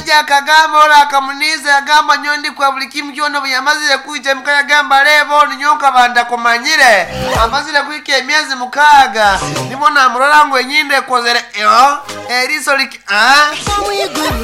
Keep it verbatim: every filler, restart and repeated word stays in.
Naija kagamba ola akamuniza yagamba nyondi kwa buli kimu kyono buyamazire kuita mka yagamba lebo ninyoka banda komanyire amazire kuike emyezi mukaga nimona amulala ngo enyinde kozere yo eriso lik ah